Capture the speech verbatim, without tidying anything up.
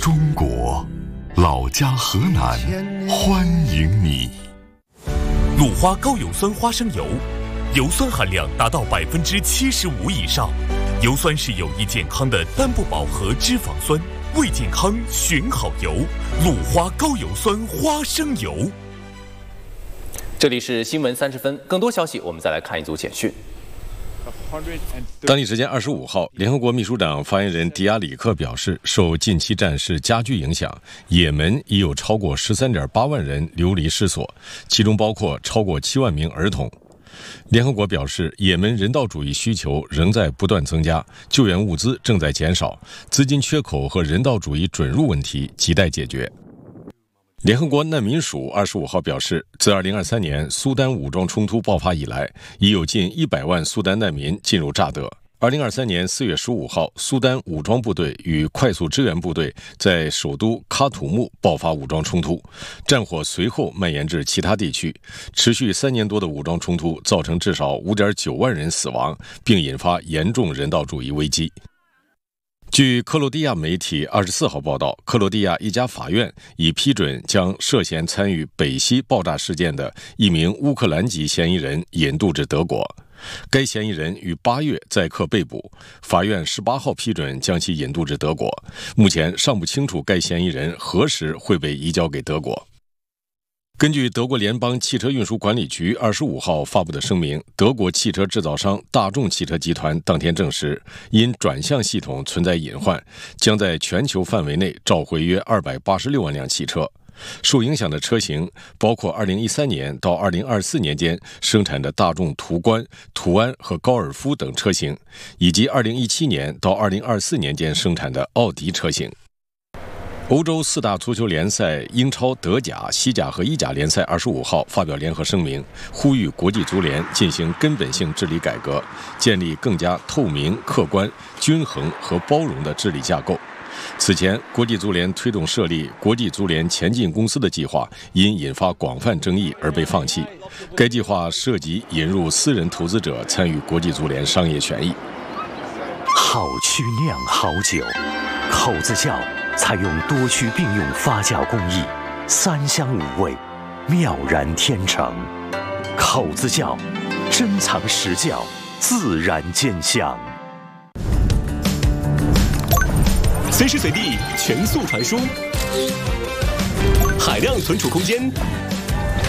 中国，老家河南，欢迎你。 鲁花高油酸花生油，油酸含量达到百分之七十五以上，油酸是有益健康的单不饱和脂肪酸，为健康选好油。鲁花高油酸花生油。 这里是新闻三十分，更多消息我们再来看一组简讯。 当地时间二十五号，联合国秘书长发言人迪亚里克表示，受近期战事加剧影响，也门已有超过十三点八万人流离失所，其中包括超过七万名儿童。联合国表示，也门人道主义需求仍在不断增加，救援物资正在减少，资金缺口和人道主义准入问题亟待解决。联合国难民署二十五号表示，自二零二三年苏丹武装冲突爆发以来，已有近一百万苏丹难民进入乍得。二零二三年四月十五号，苏丹武装部队与快速支援部队在首都喀土穆爆发武装冲突，战火随后蔓延至其他地区。持续三年多的武装冲突造成至少 五点九万人死亡，并引发严重人道主义危机。据克罗地亚媒体二十四号报道，克罗地亚一家法院已批准将涉嫌参与北溪爆炸事件的一名乌克兰籍嫌疑人引渡至德国。该嫌疑人于八月在克被捕，法院十八号批准将其引渡至德国。目前尚不清楚该嫌疑人何时会被移交给德国。根据德国联邦汽车运输管理局二十五号发布的声明，德国汽车制造商大众汽车集团当天证实，因转向系统存在隐患，将在全球范围内召回约二百八十六万辆汽车。受影响的车型包括二零一三年到二零二四年间生产的大众途观、途安和高尔夫等车型，以及二零一七年到二零二四年间生产的奥迪车型。欧洲四大足球联赛英超、德甲、西甲和意甲联赛二十五号发表联合声明，呼吁国际足联进行根本性治理改革，建立更加透明、客观、均衡和包容的治理架构。此前，国际足联推动设立国际足联前进公司的计划因引发广泛争议而被放弃。该计划涉及引入私人投资者参与国际足联商业权益。 好曲酿好酒，口子窖采用多区并用发酵工艺，三香五味，妙然天成。口子窖，珍藏实窖，自然见香。 随时随地全速传输，海量存储空间，